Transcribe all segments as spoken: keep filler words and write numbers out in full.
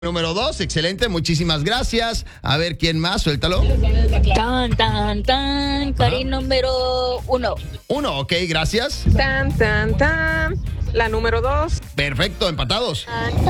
Número dos, excelente, muchísimas gracias. A ver, ¿quién más? Suéltalo. Tan, tan, tan. Cari número uno. Uno, ok, gracias. Tan, tan, tan. La número dos. Perfecto, empatados.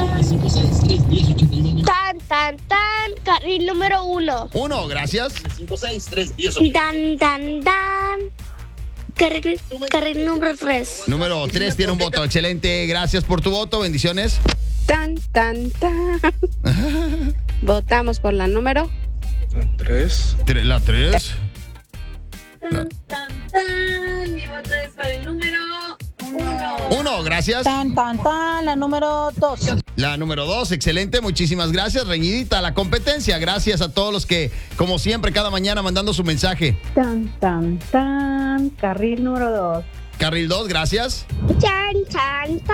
Tan, tan, tan, carril número uno. Uno, gracias. Tan, tan, tan, carril, carril número tres. Número tres tiene un voto, excelente. Gracias por tu voto, bendiciones. Tan, tan, tan. Votamos por la número. Tres. Tre- La tres. Tan, tan, tan. Mi voto es para el número uno. Uno, gracias. Tan, tan, tan, la número dos. La número dos, excelente, muchísimas gracias. Reñidita la competencia. Gracias a todos los que, como siempre, cada mañana mandando su mensaje. Tan, tan, tan, carril número dos. Carril dos, gracias. Tan, tan, tan.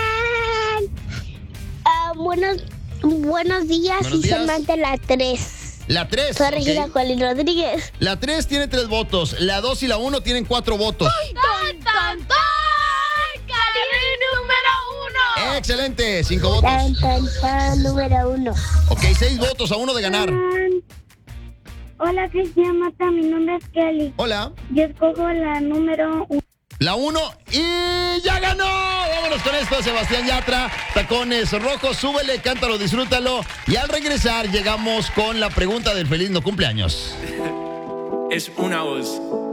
Ah, buenos, buenos días Buenos y días. solamente la tres. La tres. Soy Regina ok. Colín Rodríguez. La tres tiene tres votos. La dos y la uno tienen cuatro votos. Tan, tan, tan, carril número uno. Excelente, cinco Tan, votos. tan, tan, número uno. Ok, seis votos a uno de ganar. Hola, Cristian Mata, mi nombre es Kelly. Hola. Yo escojo la número uno. La uno y ya ganó. Vámonos con esto, Sebastián Yatra. Tacones rojos, súbele, cántalo, disfrútalo. Y al regresar llegamos con la pregunta del feliz no cumpleaños. Es una voz.